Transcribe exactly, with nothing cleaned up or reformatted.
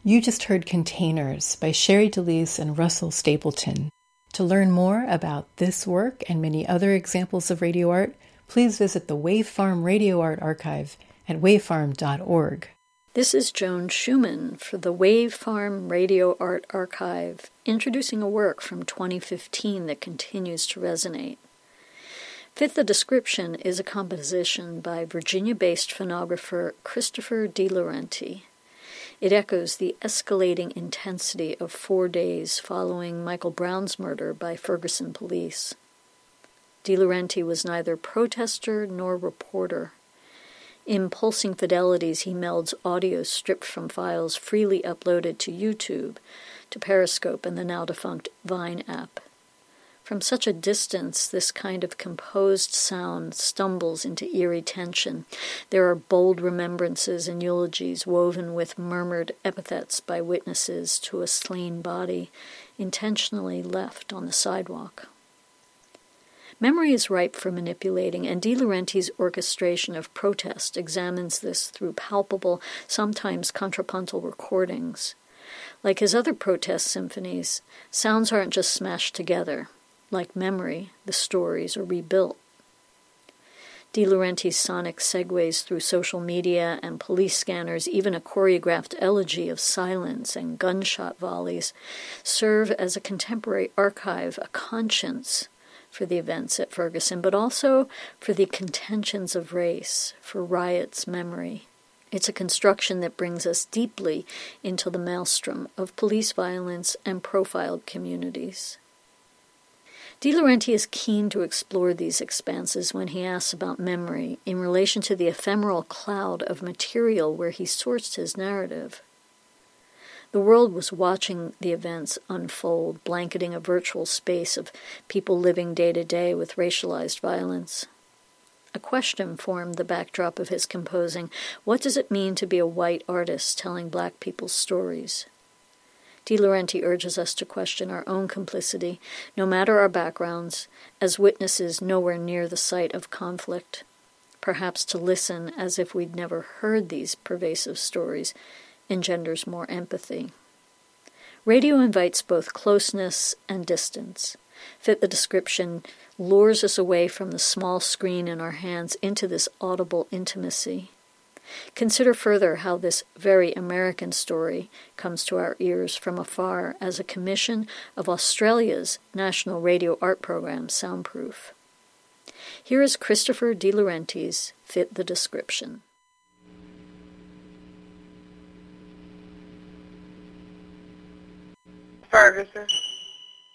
You just heard Containers by Sherry DeLise and Russell Stapleton. To learn more about this work and many other examples of radio art, please visit the Wave Farm Radio Art Archive at wave farm dot org. This is Joan Schumann for the Wave Farm Radio Art Archive, introducing a work from twenty fifteen that continues to resonate. Fit the Description is a composition by Virginia-based phonographer Christopher DiLaurenti. It echoes the escalating intensity of four days following Michael Brown's murder by Ferguson police. DiLaurenti was neither protester nor reporter. In Pulsing Fidelities, he melds audio stripped from files freely uploaded to YouTube, to Periscope, and the now-defunct Vine app. From such a distance, this kind of composed sound stumbles into eerie tension. There are bold remembrances and eulogies woven with murmured epithets by witnesses to a slain body, intentionally left on the sidewalk. Memory is ripe for manipulating, and DiLaurenti's orchestration of protest examines this through palpable, sometimes contrapuntal recordings. Like his other protest symphonies, sounds aren't just smashed together. Like memory, the stories are rebuilt. DiLaurenti's sonic segues through social media and police scanners, even a choreographed elegy of silence and gunshot volleys, serve as a contemporary archive, a conscience for the events at Ferguson, but also for the contentions of race, for Riot's memory. It's a construction that brings us deeply into the maelstrom of police violence and profiled communities. DiLaurenti is keen to explore these expanses when he asks about memory in relation to the ephemeral cloud of material where he sourced his narrative. The world was watching the events unfold, blanketing a virtual space of people living day to day with racialized violence. A question formed the backdrop of his composing. What does it mean to be a white artist telling black people's stories? DiLaurenti urges us to question our own complicity, no matter our backgrounds, as witnesses nowhere near the site of conflict. Perhaps to listen as if we'd never heard these pervasive stories engenders more empathy. Radio invites both closeness and distance. Fit the Description lures us away from the small screen in our hands into this audible intimacy. Consider further how this very American story comes to our ears from afar as a commission of Australia's national radio art program, Soundproof. Here is Christopher DiLaurenti's Fit the Description. Ferguson.